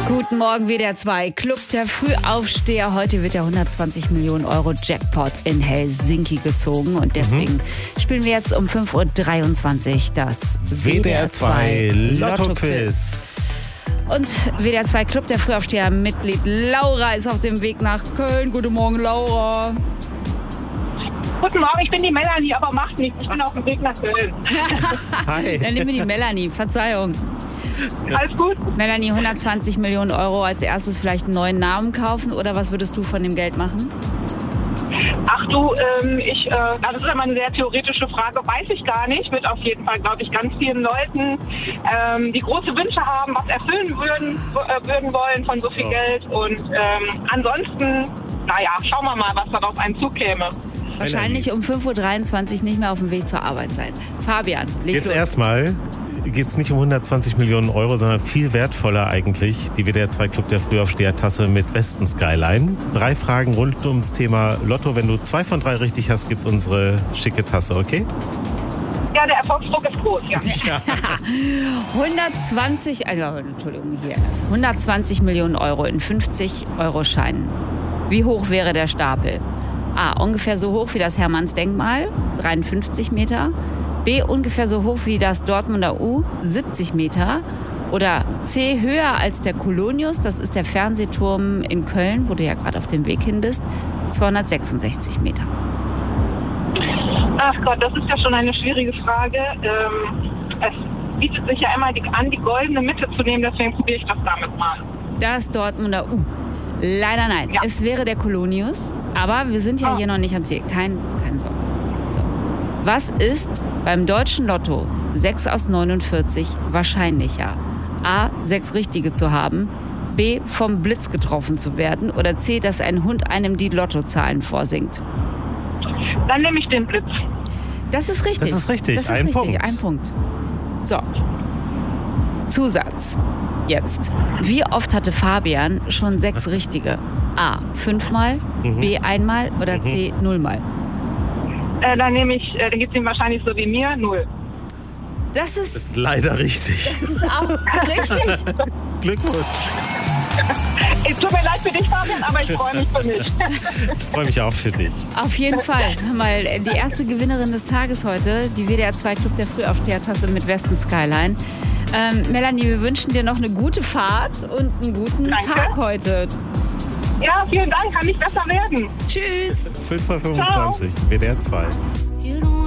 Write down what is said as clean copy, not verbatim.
Guten Morgen, WDR 2, Club der Frühaufsteher. Heute wird der 120 Millionen Euro Jackpot in Helsinki gezogen. Und deswegen spielen wir jetzt um 5.23 Uhr das WDR 2 Lotto-Quiz. Und WDR 2 Club der Frühaufsteher Mitglied Laura ist auf dem Weg nach Köln. Guten Morgen, Laura. Guten Morgen, ich bin die Melanie, aber macht nichts. Ich bin auf dem Weg nach Köln. Hi. Dann nehmen wir die Melanie. Verzeihung. Alles gut? Melanie, 120 Millionen Euro als erstes vielleicht einen neuen Namen kaufen oder was würdest du von dem Geld machen? Ach du, das ist immer eine sehr theoretische Frage, weiß ich gar nicht. Wird auf jeden Fall, glaube ich, ganz vielen Leuten, die große Wünsche haben, was erfüllen würden wollen von so viel Geld. Und ansonsten, schauen wir mal, was da auf einen zukäme. Wahrscheinlich um 5.23 Uhr nicht mehr auf dem Weg zur Arbeit sein. Fabian, leg Jetzt los. erstmal geht es nicht um 120 Millionen Euro, sondern viel wertvoller eigentlich die WDR 2 Club der Frühaufsteher-Tasse mit Westen Skyline. 3 Fragen rund ums Thema Lotto. Wenn du 2 von 3 richtig hast, gibt's unsere schicke Tasse, okay? Ja, der Erfolgsdruck ist groß, ja. 120 Millionen Euro in 50-Euro-Scheinen. Wie hoch wäre der Stapel? A, ungefähr so hoch wie das Hermannsdenkmal, 53 Meter. B, ungefähr so hoch wie das Dortmunder U, 70 Meter. Oder C, höher als der Kolonius, das ist der Fernsehturm in Köln, wo du ja gerade auf dem Weg hin bist, 266 Meter. Ach Gott, das ist ja schon eine schwierige Frage. Es bietet sich ja immer an, die goldene Mitte zu nehmen, deswegen probiere ich das damit mal. Das Dortmunder U. Leider nein. Ja. Es wäre der Kolonius, aber wir sind ja hier noch nicht am Ziel. Keine Sorge. So. Was ist beim deutschen Lotto 6 aus 49 wahrscheinlicher? A, 6 Richtige zu haben, B, vom Blitz getroffen zu werden oder C, dass ein Hund einem die Lottozahlen vorsingt? Dann nehme ich den Blitz. Das ist richtig. Das ist richtig. Das ist Ein richtig. Punkt. Ein Punkt. So. Zusatz. Jetzt. Wie oft hatte Fabian schon 6 Richtige? A, 5-mal, B, 1-mal oder C, 0-mal? Dann gibt es ihm wahrscheinlich so wie mir 0. Das ist Leider richtig. auch richtig. Glückwunsch. Es tut mir leid für dich, Fabian, aber ich freue mich für mich. Ich freue mich auch für dich. Auf jeden Fall. Mal die erste Gewinnerin des Tages heute, die WDR 2 Club der Frühaufsteher-Tasse mit Westen Skyline. Melanie, wir wünschen dir noch eine gute Fahrt und einen guten Tag heute. Ja, vielen Dank, kann nicht besser werden. Tschüss. 5:25 WDR 2.